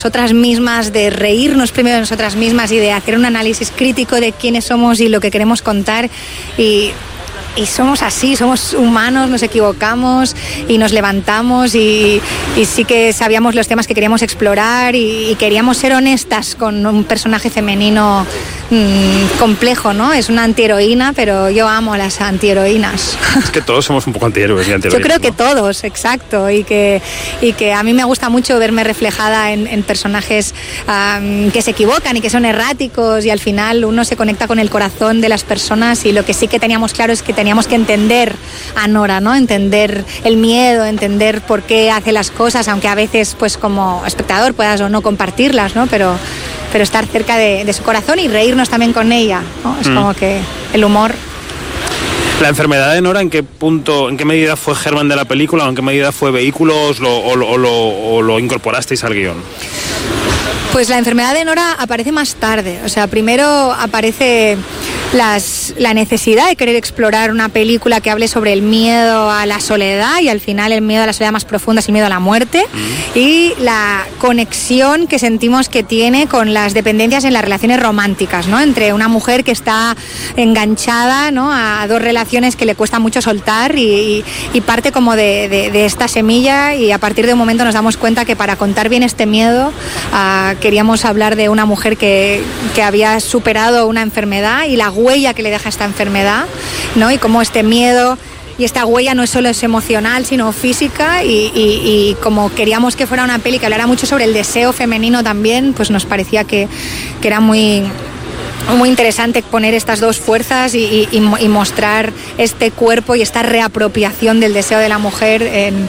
nosotras mismas, de reírnos primero de nosotras mismas y de hacer un análisis crítico de quiénes somos y lo que queremos contar. Y somos así, somos humanos, nos equivocamos y nos levantamos y sí que sabíamos los temas que queríamos explorar y queríamos ser honestas con un personaje femenino complejo, ¿no? Es una antiheroína, pero yo amo a las antiheroínas. Es que todos somos un poco antihéroes y antiheroínas. Yo creo que ¿no? todos, exacto, y que a mí me gusta mucho verme reflejada en personajes que se equivocan y que son erráticos, y al final uno se conecta con el corazón de las personas, y lo que sí que teníamos claro es que teníamos que entender a Nora, ¿no? Entender el miedo, entender por qué hace las cosas, aunque a veces pues como espectador puedas o no compartirlas, ¿no? Pero estar cerca de su corazón y reírnos también con ella, ¿no? Es como que el humor. ¿La enfermedad de Nora en qué punto, en qué medida fue germen de la película o en qué medida fue vehículo o lo incorporasteis al guión? Pues la enfermedad de Nora aparece más tarde, o sea, primero aparece la necesidad de querer explorar una película que hable sobre el miedo a la soledad, y al final el miedo a la soledad más profunda es el miedo a la muerte, y la conexión que sentimos que tiene con las dependencias en las relaciones románticas, ¿no? Entre una mujer que está enganchada, ¿no?, a dos relaciones que le cuesta mucho soltar, y parte como de esta semilla, y a partir de un momento nos damos cuenta que para contar bien este miedo queríamos hablar de una mujer que había superado una enfermedad y la huella que le deja esta enfermedad, ¿no? Y cómo este miedo y esta huella no solo es emocional, sino física, y como queríamos que fuera una peli que hablara mucho sobre el deseo femenino también, pues nos parecía que era muy interesante poner estas dos fuerzas y mostrar este cuerpo y esta reapropiación del deseo de la mujer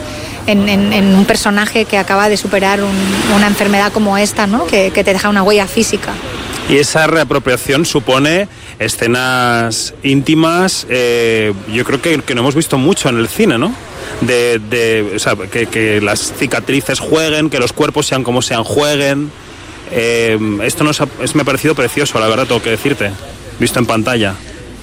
en un personaje que acaba de superar una enfermedad como esta, ¿no? Que te deja una huella física. Y esa reapropiación supone escenas íntimas, yo creo que no hemos visto mucho en el cine, ¿no? O sea, que las cicatrices jueguen, que los cuerpos sean como sean, jueguen. Esto me ha parecido precioso, la verdad, tengo que decirte, visto en pantalla.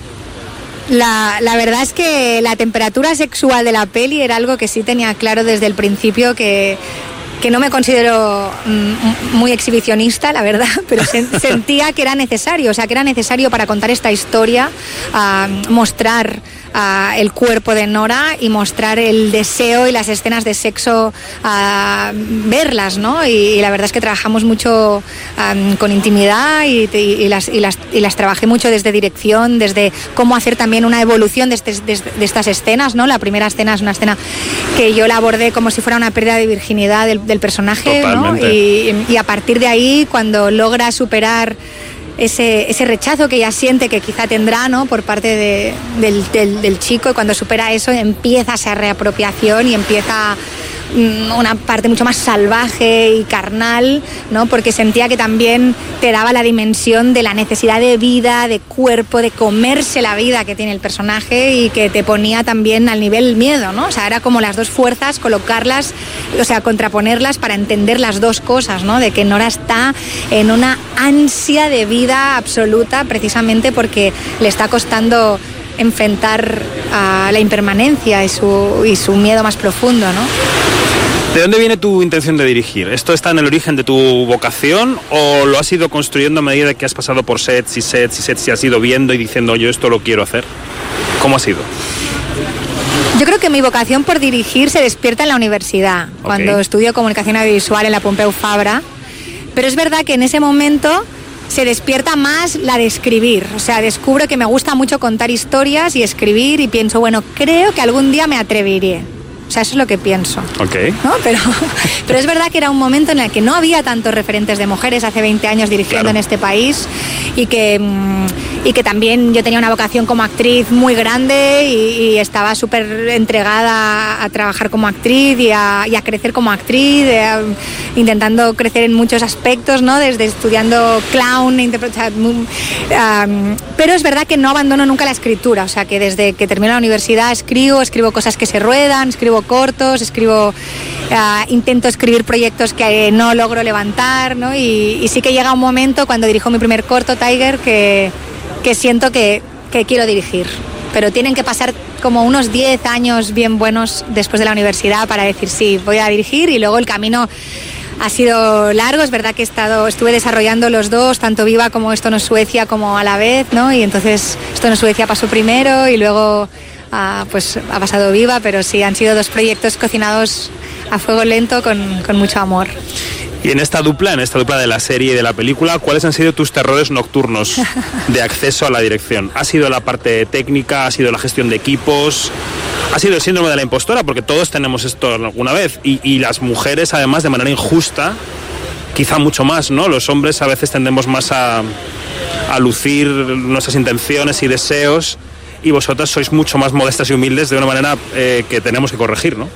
La verdad es que la temperatura sexual de la peli era algo que sí tenía claro desde el principio, que no me considero muy exhibicionista, la verdad, pero sentía que era necesario, o sea, que era necesario para contar esta historia, mostrar el cuerpo de Nora y mostrar el deseo y las escenas de sexo, verlas, ¿no? Y la verdad es que trabajamos mucho con intimidad y las trabajé mucho desde dirección, desde cómo hacer también una evolución de estas escenas, ¿no? La primera escena es una escena que yo la abordé como si fuera una pérdida de virginidad del personaje, ¿no? Y a partir de ahí, cuando logra superar ese rechazo que ella siente que quizá tendrá, ¿no?, por parte del chico, y cuando supera eso empieza esa reapropiación y empieza una parte mucho más salvaje y carnal, ¿no?, porque sentía que también te daba la dimensión de la necesidad de vida, de cuerpo, de comerse la vida que tiene el personaje, y que te ponía también al nivel miedo, ¿no? O sea, era como las dos fuerzas, colocarlas, o sea, contraponerlas para entender las dos cosas, ¿no? De que Nora está en una ansia de vida absoluta, precisamente porque le está costando enfrentar a la impermanencia y su miedo más profundo, ¿no? ¿De dónde viene tu intención de dirigir? ¿Esto está en el origen de tu vocación o lo has ido construyendo a medida que has pasado por sets y has ido viendo y diciendo yo esto lo quiero hacer? ¿Cómo ha sido? Yo creo que mi vocación por dirigir se despierta en la universidad, cuando estudio comunicación audiovisual en la Pompeu Fabra, pero es verdad que en ese momento se despierta más la de escribir, o sea, descubro que me gusta mucho contar historias y escribir, y pienso, bueno, creo que algún día me atreveré. O sea, eso es lo que pienso. ¿No? Pero es verdad que era un momento en el que no había tantos referentes de mujeres hace 20 años dirigiendo en este país, y que también yo tenía una vocación como actriz muy grande y estaba súper entregada a trabajar como actriz y a crecer como actriz, intentando crecer en muchos aspectos, ¿no? Desde estudiando clown, pero es verdad que no abandono nunca la escritura, o sea, que desde que termino la universidad escribo cosas que se ruedan, escribo cortos, intento escribir proyectos que no logro levantar, ¿no? Y sí que llega un momento cuando dirijo mi primer corto, Tiger, que siento que quiero dirigir, pero tienen que pasar como unos 10 años bien buenos después de la universidad para decir sí, voy a dirigir, y luego el camino ha sido largo. Es verdad que estuve desarrollando los dos, tanto Viva como Esto no es Suecia, como a la vez, ¿no? Y entonces Esto no es Suecia pasó primero y luego pues ha pasado Viva, pero sí, han sido 2 proyectos cocinados a fuego lento con mucho amor. Y en esta dupla de la serie y de la película, ¿cuáles han sido tus terrores nocturnos de acceso a la dirección? ¿Ha sido la parte técnica? ¿Ha sido la gestión de equipos? ¿Ha sido el síndrome de la impostora? Porque todos tenemos esto alguna vez. Y las mujeres, además, de manera injusta, quizá mucho más, ¿no? Los hombres a veces tendemos más a lucir nuestras intenciones y deseos, y vosotras sois mucho más modestas y humildes de una manera que tenemos que corregir, ¿no?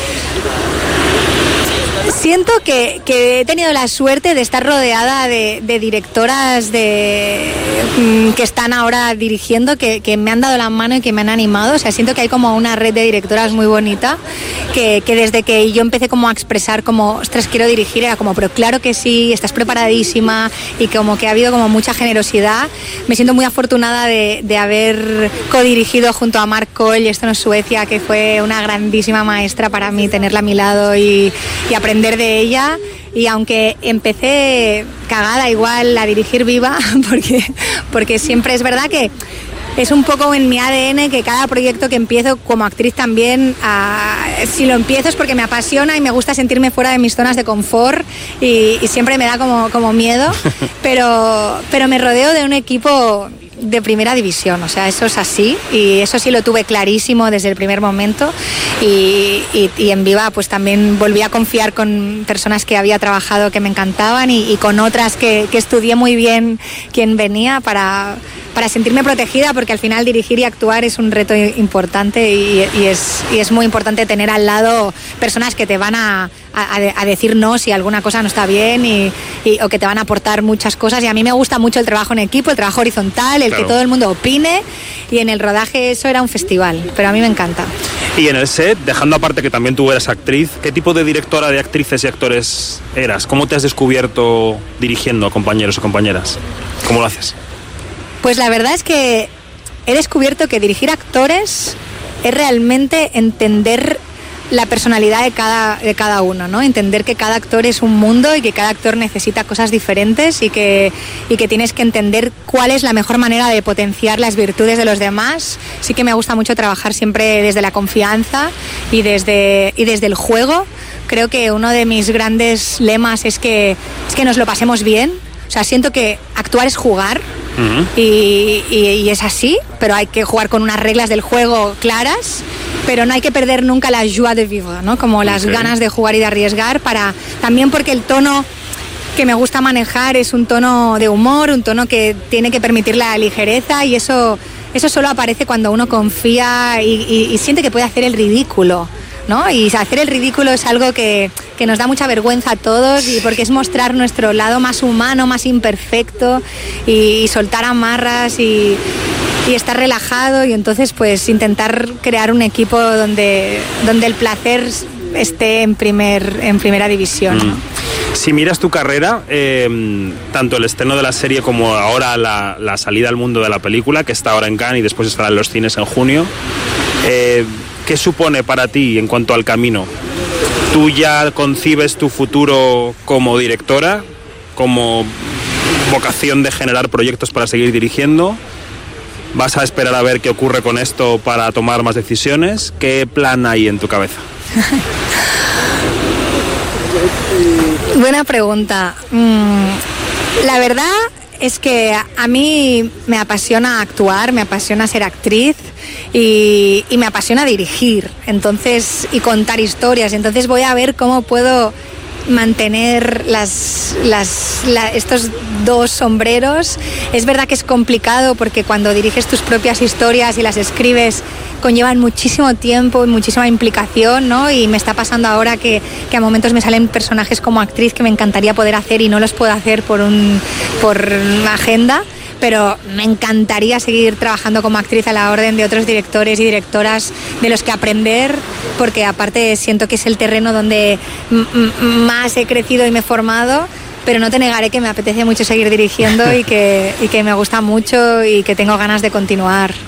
Siento que he tenido la suerte de estar rodeada de directoras que están ahora dirigiendo, que me han dado la mano y que me han animado. O sea, siento que hay como una red de directoras muy bonita, que desde que yo empecé como a expresar como, ostras, quiero dirigir, era como, pero claro que sí, estás preparadísima, y como que ha habido como mucha generosidad. Me siento muy afortunada de haber codirigido junto a Mark Cole Esto no es Suecia, que fue una grandísima maestra para mí, tenerla a mi lado y aprender de ella. Y aunque empecé cagada igual a dirigir Viva, porque siempre es verdad que es un poco en mi ADN que cada proyecto que empiezo como actriz también, si lo empiezo es porque me apasiona y me gusta sentirme fuera de mis zonas de confort, y siempre me da como miedo, pero me rodeo de un equipo de primera división, o sea, eso es así, y eso sí lo tuve clarísimo desde el primer momento, y en Viva pues también volví a confiar con personas que había trabajado que me encantaban, y con otras que estudié muy bien quién venía para sentirme protegida, porque al final dirigir y actuar es un reto importante, y es muy importante tener al lado personas que te van a decir no si alguna cosa no está bien, o que te van a aportar muchas cosas. Y a mí me gusta mucho el trabajo en equipo, el trabajo horizontal, el que todo el mundo opine, y en el rodaje eso era un festival, pero a mí me encanta. Y en el set, dejando aparte que también tú eras actriz, ¿qué tipo de directora de actrices y actores eras? ¿Cómo te has descubierto dirigiendo a compañeros o compañeras? ¿Cómo lo haces? Pues la verdad es que he descubierto que dirigir actores es realmente entender la personalidad de cada uno, ¿no? Entender que cada actor es un mundo y que cada actor necesita cosas diferentes, y que tienes que entender cuál es la mejor manera de potenciar las virtudes de los demás. Sí que me gusta mucho trabajar siempre desde la confianza y desde el juego. Creo que uno de mis grandes lemas es que nos lo pasemos bien. O sea, siento que actuar es jugar. Y es así, pero hay que jugar con unas reglas del juego claras, pero no hay que perder nunca la joie de vivre, ¿no? Como las ganas de jugar y de arriesgar, también porque el tono que me gusta manejar es un tono de humor, un tono que tiene que permitir la ligereza, y eso solo aparece cuando uno confía y siente que puede hacer el ridículo, ¿no? Y hacer el ridículo es algo que nos da mucha vergüenza a todos, y porque es mostrar nuestro lado más humano, más imperfecto, y soltar amarras y estar relajado, y entonces pues intentar crear un equipo donde el placer esté en primera división, ¿no? Si miras tu carrera, tanto el estreno de la serie como ahora la salida al mundo de la película, que está ahora en Cannes y después estará en los cines en junio, ¿qué supone para ti en cuanto al camino? ¿Tú ya concibes tu futuro como directora, como vocación de generar proyectos para seguir dirigiendo? ¿Vas a esperar a ver qué ocurre con esto para tomar más decisiones? ¿Qué plan hay en tu cabeza? Buena pregunta. La verdad es que a mí me apasiona actuar, me apasiona ser actriz, y me apasiona dirigir, entonces, y contar historias. Entonces voy a ver cómo puedo mantener estos dos sombreros. Es verdad que es complicado, porque cuando diriges tus propias historias y las escribes conllevan muchísimo tiempo y muchísima implicación, ¿no? Y me está pasando ahora que a momentos me salen personajes como actriz que me encantaría poder hacer y no los puedo hacer por una agenda, pero me encantaría seguir trabajando como actriz a la orden de otros directores y directoras de los que aprender, porque aparte siento que es el terreno donde más he crecido y me he formado, pero no te negaré que me apetece mucho seguir dirigiendo y que me gusta mucho y que tengo ganas de continuar.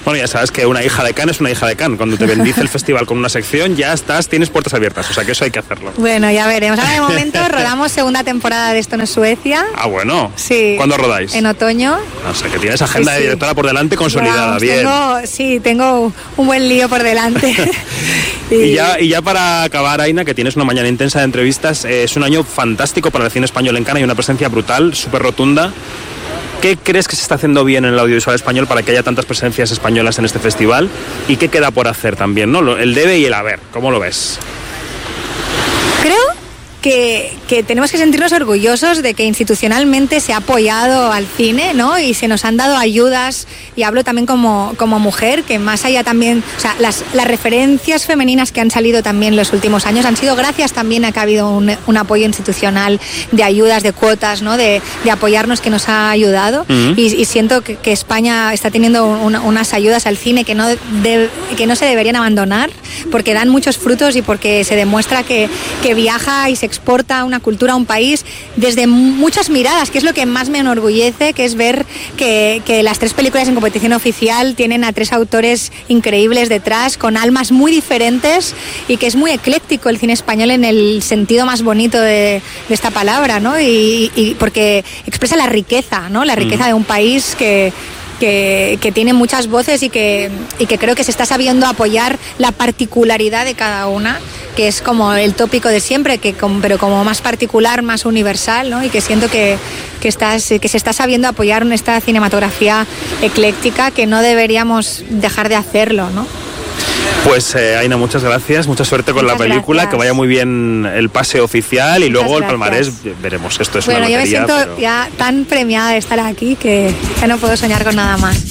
Bueno, ya sabes que una hija de Cannes es una hija de Cannes. Cuando te bendice el festival con una sección, ya tienes puertas abiertas. O sea que eso hay que hacerlo. Bueno, ya veremos. Ahora de momento rodamos segunda temporada de Esto no es Suecia. Ah, bueno. Sí. ¿Cuándo rodáis? En otoño. O sea que tienes agenda de directora por delante consolidada. Vamos, bien. Tengo un buen lío por delante. y ya para acabar, Aina, que tienes una mañana intensa de entrevistas, es un año fantástico para el cine español en Cannes. Hay una presencia brutal, súper rotunda. ¿Qué crees que se está haciendo bien en el audiovisual español para que haya tantas presencias españolas en este festival? ¿Y qué queda por hacer también, ¿no? El debe y el haber, ¿cómo lo ves? Creo que tenemos que sentirnos orgullosos de que institucionalmente se ha apoyado al cine, ¿no? Y se nos han dado ayudas, y hablo también como mujer, que más allá también, o sea, las referencias femeninas que han salido también en los últimos años han sido gracias también a que ha habido un apoyo institucional de ayudas, de cuotas, ¿no? De apoyarnos, que nos ha ayudado. Y siento que España está teniendo unas ayudas al cine que no se deberían abandonar, porque dan muchos frutos y porque se demuestra que viaja y se exporta una cultura a un país desde muchas miradas, que es lo que más me enorgullece, que es ver que las 3 películas en competición oficial tienen a 3 autores increíbles detrás, con almas muy diferentes, y que es muy ecléctico el cine español en el sentido más bonito de esta palabra, ¿no? Y porque expresa la riqueza, ¿no? La riqueza de un país que tiene muchas voces y que creo que se está sabiendo apoyar la particularidad de cada una, que es como el tópico de siempre, pero como más particular, más universal, ¿no? Y que siento que se está sabiendo apoyar en esta cinematografía ecléctica, que no deberíamos dejar de hacerlo, ¿no? Pues Aina, muchas gracias, mucha suerte con la película, gracias. Que vaya muy bien el pase oficial y luego el palmarés, veremos, esto es una lotería. Bueno, yo me siento ya tan premiada de estar aquí que ya no puedo soñar con nada más.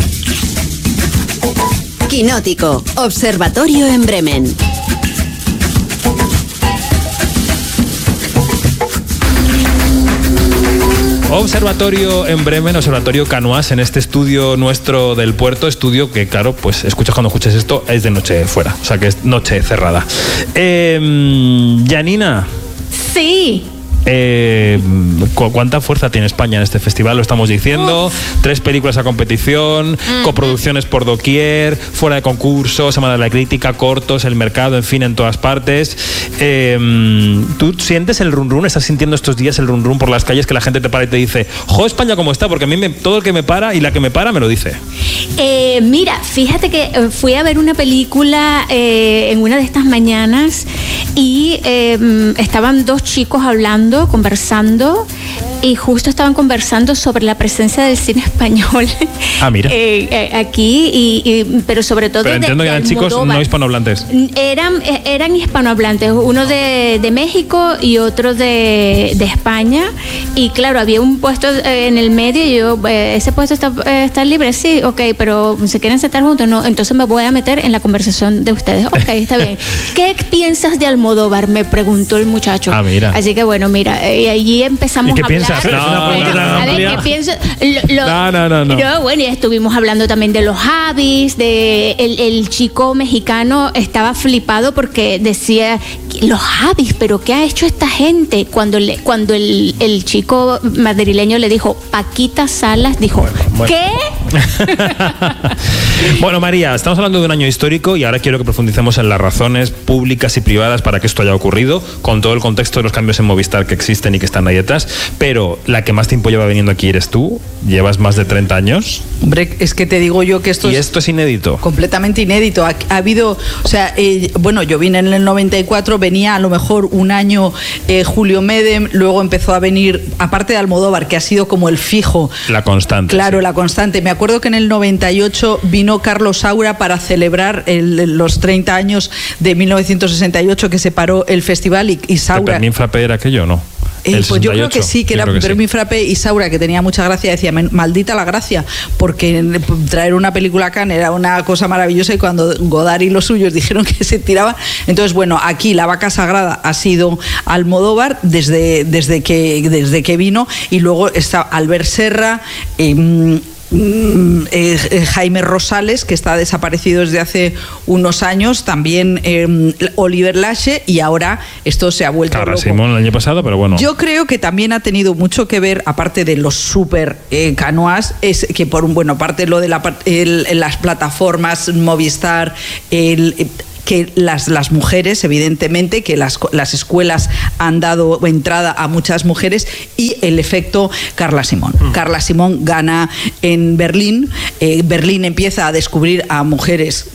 Quinótico, Observatorio en Bremen. Observatorio en Bremen, Observatorio Canoas, en este estudio nuestro del puerto, estudio que, claro, pues escuchas cuando escuches esto, es de noche fuera, o sea que es noche cerrada. Janina. Sí. ¿Cuánta fuerza tiene España en este festival? Lo estamos diciendo. 3 películas a competición, coproducciones por doquier, fuera de concurso, Semana de la Crítica, cortos, el mercado, en fin, en todas partes. ¿Tú sientes el run run? ¿Estás sintiendo estos días el run run por las calles, que la gente te para y te dice, jo, España cómo está? Porque a mí todo el que me para y la que me para me lo dice. Mira, fíjate que fui a ver una película en una de estas mañanas y estaban 2 chicos conversando, y justo estaban conversando sobre la presencia del cine español. Ah, mira. Aquí, pero sobre todo. Pero entiendo que eran chicos no hispanohablantes. Eran hispanohablantes, uno de México y otro de España. Y claro, había un puesto en el medio y yo, ¿ese puesto está libre? Sí, ok, pero ¿se quieren sentar juntos? No, entonces me voy a meter en la conversación de ustedes. Ok, está bien. ¿Qué piensas de Almodóvar? Me preguntó el muchacho. Ah, mira. Así que bueno, mira, y allí empezamos a hablar. ¿Qué piensas? A ver, ¿qué piensas? No, bueno, y estuvimos hablando también de los Javis, el chico mexicano estaba flipado porque decía, los Javis, ¿pero qué ha hecho esta gente? Cuando el chico madrileño le dijo, Paquita Salas, dijo, bueno. ¿Qué? Bueno, María, estamos hablando de un año histórico y ahora quiero que profundicemos en las razones públicas y privadas para que esto haya ocurrido, con todo el contexto de los cambios en Movistar que existen y que están ahí detrás. Pero la que más tiempo lleva viniendo aquí eres tú, llevas más de 30 años. Hombre, es que te digo yo que esto es inédito. Completamente inédito. Ha habido, o sea, bueno, yo vine en el 94, venía a lo mejor un año Julio Medem, luego empezó a venir, aparte de Almodóvar, que ha sido como el fijo. La constante. Claro, sí. La constante. Me acuerdo que en el 98 vino Carlos Saura para celebrar los 30 años de 1968 que se paró el festival y Saura... ¿Fermín Frappé era aquello o no? Pues yo creo que sí, que era Fermín Frappé y Saura, que tenía mucha gracia, decía, maldita la gracia, porque traer una película acá era una cosa maravillosa, y cuando Godard y los suyos dijeron que se tiraba, entonces bueno, aquí la vaca sagrada ha sido Almodóvar desde que vino, y luego está Albert Serra, Jaime Rosales, que está desaparecido desde hace unos años, también Oliver Lache, y ahora esto se ha vuelto Carla Simón el año pasado, pero bueno. Yo creo que también ha tenido mucho que ver, aparte de los super canoas, es que aparte lo de las plataformas Movistar, que las mujeres, evidentemente, que las escuelas han dado entrada a muchas mujeres, y el efecto Carla Simón. Carla Simón gana en Berlín, Berlín empieza a descubrir a mujeres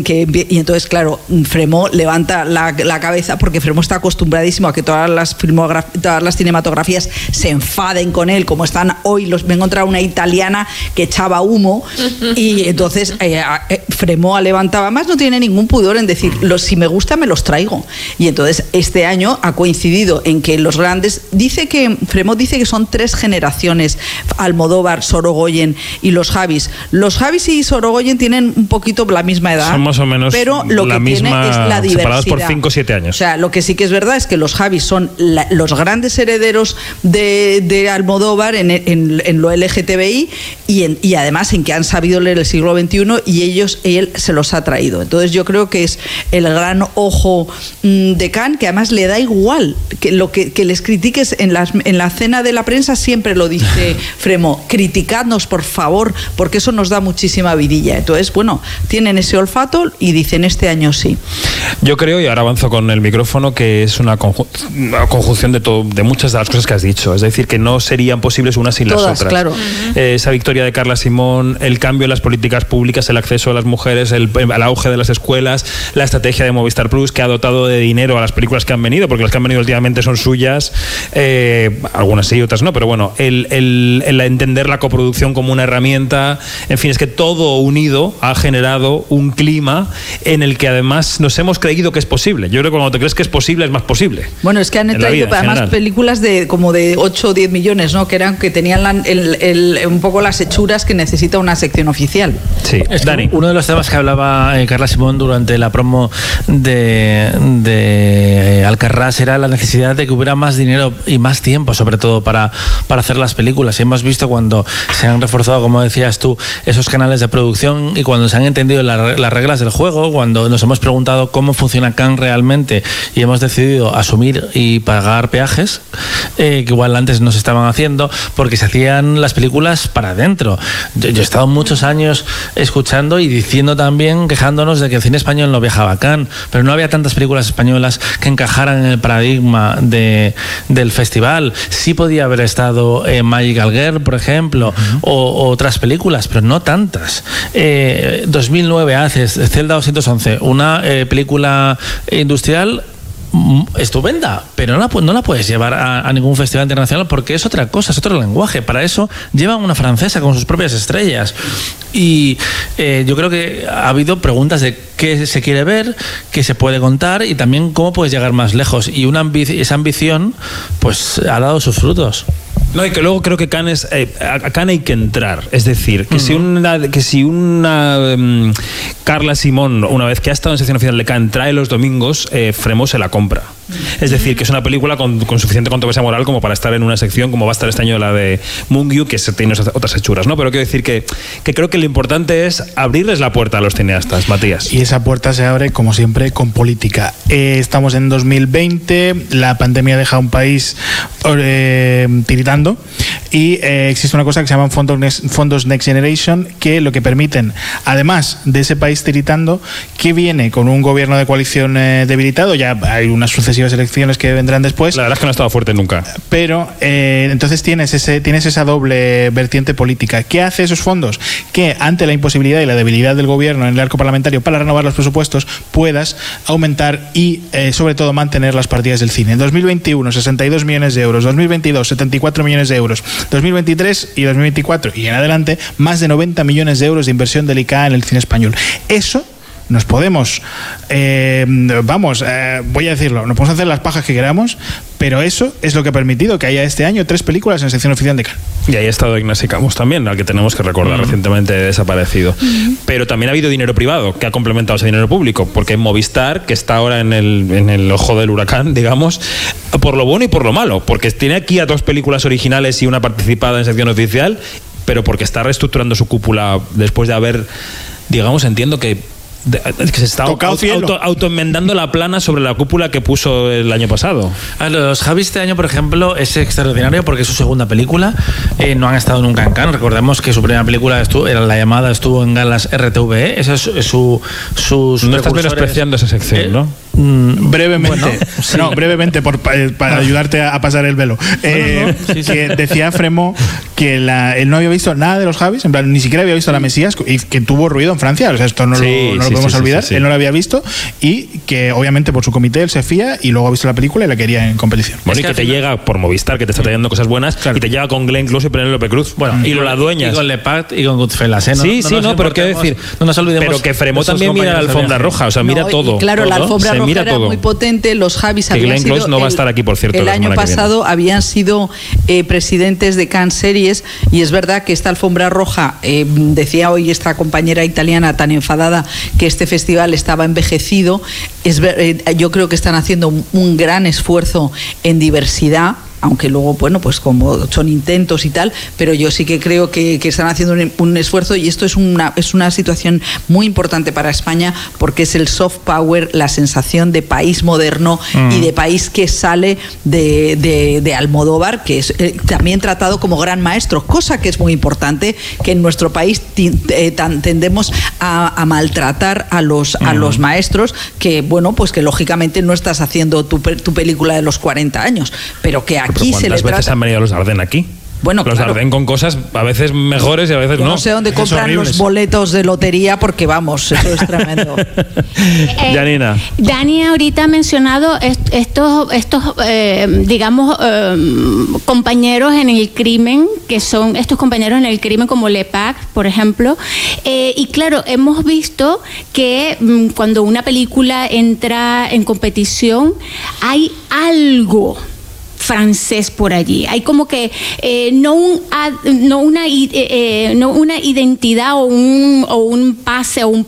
y entonces, claro, Fremont levanta la cabeza, porque Fremont está acostumbradísimo a que todas las cinematografías se enfaden con él, como están hoy. Me he encontrado una italiana que echaba humo, y entonces Fremont levantaba más, no tiene ningún pudor en decir, si me gusta me los traigo. Y entonces este año ha coincidido en que los grandes, Fremont dice que son 3 generaciones: Almodóvar, Sorogoyen y los Javis. Los Javis y Sorogoyen tienen un poquito la misma edad, son más o menos, pero lo que tiene es la diversidad, separados por 5 o 7 años. O sea, lo que sí que es verdad es que los Javis son los grandes herederos de Almodóvar en lo LGTBI, y además en que han sabido leer el siglo XXI, y él se los ha traído. Entonces yo creo que es el gran ojo de Cannes, que además le da igual que les critiques en la cena de la prensa, siempre lo dice Fremont: criticadnos, por favor, porque eso nos da muchísima vidilla. Entonces, bueno, tienen ese olfato y dicen, este año sí. Yo creo, y ahora avanzo con el micrófono, que es una conjunción de muchas de las cosas que has dicho. Es decir, que no serían posibles unas sin las otras. Claro. Esa victoria de Carla Simón, el cambio en las políticas públicas, el acceso a las mujeres, el auge de las escuelas, la estrategia de Movistar Plus, que ha dotado de dinero a las películas que han venido, porque las que han venido últimamente son suyas, algunas sí, otras no, pero bueno, el entender la coproducción como una herramienta, en fin, es que todo unido ha generado un clima en el que además nos hemos creído que es posible. Yo creo que cuando te crees que es posible, es más posible. Bueno, es que han traído además películas como de 8 o 10 millones, ¿no? Que tenían un poco las hechuras que necesita una sección oficial. Sí, Dani. Uno de los temas que hablaba Carla Simón durante la promo de Alcarrás era la necesidad de que hubiera más dinero y más tiempo, sobre todo para hacer las películas. Y hemos visto cuando se han reforzado, como decías tú, esos canales de producción, y cuando se han entendido las reglas del juego, cuando nos hemos preguntado cómo funciona Cannes realmente y hemos decidido asumir y pagar peajes, que igual antes no se estaban haciendo, porque se hacían las películas para adentro. Yo he estado muchos años escuchando y diciendo también, quejándonos de que el cine español no viajaba a Cannes, pero no había tantas películas españolas que encajaran en el paradigma del festival. Sí podía haber estado Magical Girl, por ejemplo, o otras películas, pero no tantas. 2009 haces Celda 211, una película industrial estupenda, pero no la puedes llevar a ningún festival internacional, porque es otra cosa, es otro lenguaje. Para eso llevan una francesa con sus propias estrellas, y yo creo que ha habido preguntas de qué se quiere ver, qué se puede contar, y también cómo puedes llegar más lejos, y esa ambición pues ha dado sus frutos. No, y que luego creo que a Cannes hay que entrar. Es decir, que si una Carla Simón, una vez que ha estado en sección oficial de Cannes, trae los domingos, Fremont se la compra. Es decir, que es una película con suficiente controversia moral como para estar en una sección, como va a estar este año la de Mungyu, que tiene otras hechuras, ¿no? Pero quiero decir que creo que lo importante es abrirles la puerta a los cineastas, Matías. Y esa puerta se abre, como siempre, con política. Estamos en 2020, la pandemia deja un país tiritando, y existe una cosa que se llaman fondos Next Generation, que lo que permiten, además de ese país tiritando, que viene con un gobierno de coalición debilitado, ya hay unas sucesivas elecciones que vendrán después. La verdad es que no ha estado fuerte nunca. Pero entonces tienes esa doble vertiente política. ¿Qué hace esos fondos? Que ante la imposibilidad y la debilidad del gobierno en el arco parlamentario para renovar los presupuestos, puedas aumentar y sobre todo mantener las partidas del cine. En 2021, 62 millones de euros. 2022, 74 millones de euros. 2023 y 2024 y en adelante, más de 90 millones de euros de inversión del ICA en el cine español. Eso nos podemos, voy a decirlo, nos podemos hacer las pajas que queramos, pero eso es lo que ha permitido que haya este año 3 películas en sección oficial de Cannes. Y ahí ha estado Ignasi Camus también, al que tenemos que recordar, recientemente desaparecido. Pero también ha habido dinero privado que ha complementado ese dinero público, porque Movistar, que está ahora en el ojo del huracán, digamos, por lo bueno y por lo malo, porque tiene aquí a 2 películas originales y una participada en sección oficial, pero porque está reestructurando su cúpula después de haber, digamos, entiendo que se está autoenmendando la plana sobre la cúpula que puso el año pasado. Los Javis este año, por ejemplo, es extraordinario porque es su segunda película. No han estado nunca en Cannes. Recordemos que su primera película era La Llamada, estuvo en galas RTVE. Esa es su no estás menospreciando esa sección, ¿no? Brevemente, bueno, brevemente para ayudarte a pasar el velo. Que decía Fremo que él no había visto nada de los Javis, en plan, ni siquiera había visto La Mesías, y que tuvo ruido en Francia. O sea, esto no lo podemos olvidar. Él no lo había visto y que obviamente por su comité él se fía y luego ha visto la película y la quería en competición. Bueno, y que te llega por Movistar, que te está trayendo cosas buenas, y te llega con Glenn Close y Penélope Cruz. Bueno, y Lola Dueñas. Y con Lepard y con Goodfellas. Pero quiero decir, no nos olvidemos. Pero que Fremo también mira la alfombra roja, o sea, mira todo. Claro, la alfombra roja era muy potente. Los Javis habían sido, Glenn Close no va a estar aquí, por cierto, el año pasado habían sido presidentes de Cannes Series, y es verdad que esta alfombra roja, decía hoy esta compañera italiana tan enfadada que este festival estaba envejecido, yo creo que están haciendo un gran esfuerzo en diversidad, aunque luego, bueno, pues como son intentos y tal, pero yo sí que creo que están haciendo un esfuerzo, y esto es una situación muy importante para España, porque es el soft power, la sensación de país moderno y de país que sale de Almodóvar, que es también tratado como gran maestro, cosa que es muy importante, que en nuestro país tendemos a maltratar a los maestros, que bueno, pues que lógicamente no estás haciendo tu película de los 40 años, pero que aquí se le trata. ¿Cuántas veces han venido los Dardenne aquí? Bueno, los claro. Dardenne con cosas a veces mejores y a veces no. No sé dónde compran los boletos de lotería, porque vamos, eso es tremendo. Janina. Dani ahorita ha mencionado estos digamos, compañeros en el crimen, que son estos compañeros en el crimen como Lepard, por ejemplo. Y claro, hemos visto que cuando una película entra en competición, hay algo francés por allí. Hay como que no una identidad o un pase o un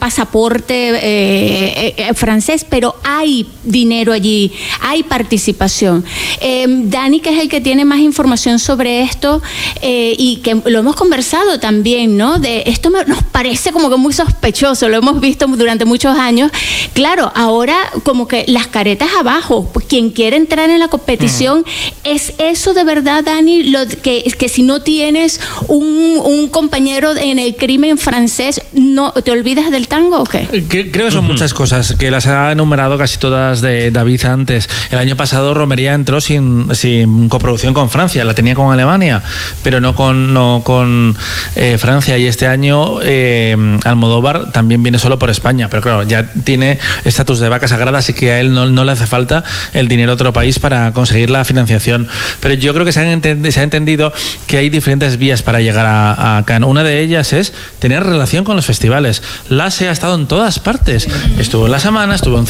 pasaporte francés, pero hay dinero allí, hay participación. Dani, que es el que tiene más información sobre esto, y que lo hemos conversado también, ¿no? De esto nos parece como que muy sospechoso, lo hemos visto durante muchos años. Claro, ahora como que las caretas abajo, quien quiere entrar en la competición. ¿Es eso de verdad, Dani, que si no tienes un compañero en el crimen francés, no te olvidas del tango o qué? Creo que son muchas cosas, que las ha enumerado casi todas de David antes. El año pasado Romería entró sin coproducción con Francia, la tenía con Alemania, pero no con Francia, y este año Almodóvar también viene solo por España, pero claro, ya tiene estatus de vaca sagrada, así que a él no le hace falta el dinero de otro país para conseguir la financiación. Pero yo creo que se ha entendido que hay diferentes vías para llegar a Cannes. Una de ellas es tener relación con los festivales. LASE ha estado en todas partes. Estuvo en La Semana, estuvo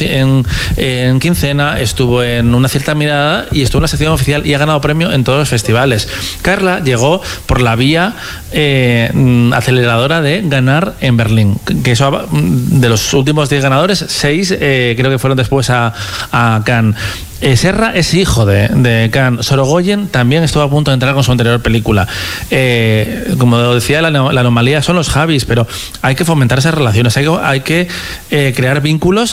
en Quincena, estuvo en Una Cierta Mirada y estuvo en la sección oficial y ha ganado premio en todos los festivales. Carla llegó por la vía aceleradora de ganar en Berlín, que eso, de los últimos 10 ganadores, 6 creo que fueron después a Cannes. Serra es hijo de Cannes. Sorogoyen también estuvo a punto de entrar con su anterior película. Como decía, la anomalía son los Javis, pero hay que fomentar esas relaciones, hay que crear vínculos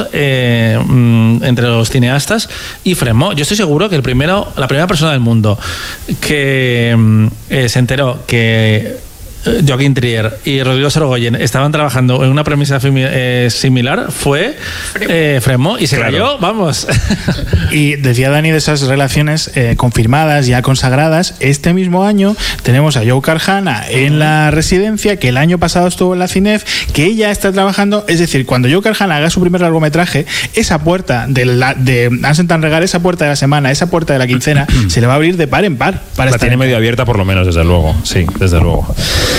entre los cineastas. Y Fremo, yo estoy seguro que la primera persona del mundo que se enteró que Joaquín Trier y Rodrigo Sorogoyen estaban trabajando en una premisa similar fue Fremo, y se cayó, vamos. Y decía Dani de esas relaciones confirmadas, ya consagradas. Este mismo año tenemos a Joe Carhana en La Residencia, que el año pasado estuvo en la Cinef, que ella está trabajando, es decir, cuando Joe Carhana haga su primer largometraje, esa puerta de Ansen Tanregar, esa puerta de la semana, esa puerta de la quincena, se le va a abrir de par en par. La tiene medio abierta por lo menos, desde luego. Sí, desde luego.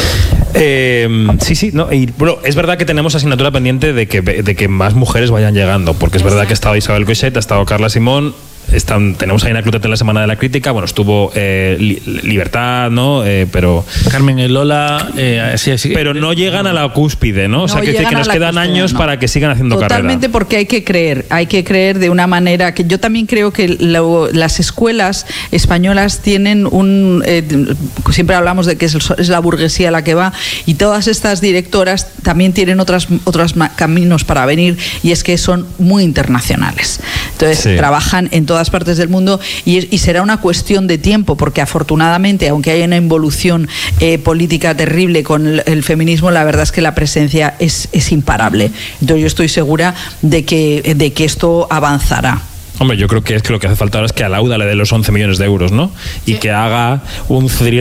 Sí, no, y bueno, es verdad que tenemos asignatura pendiente de que más mujeres vayan llegando, porque es verdad que ha estado Isabel Coixet, ha estado Carla Simón, tenemos ahí una Clotet en la Semana de la Crítica, bueno, estuvo Libertad, ¿no? Pero Carmen y Lola, sí. Pero no llegan a la cúspide, ¿no? O sea, que nos quedan años para que sigan haciendo carrera. Totalmente, porque hay que creer de una manera que yo también creo que las escuelas españolas tienen siempre hablamos de que es la burguesía la que va, y todas estas directoras también tienen otros caminos para venir, y es que son muy internacionales. Entonces trabajan en todas partes del mundo y será una cuestión de tiempo, porque afortunadamente, aunque haya una involución política terrible con el feminismo, la verdad es que la presencia es imparable. Entonces yo estoy segura de que esto avanzará. Hombre, yo creo que lo que hace falta ahora es que a Lauda le dé los 11 millones de euros, ¿no? Y que haga un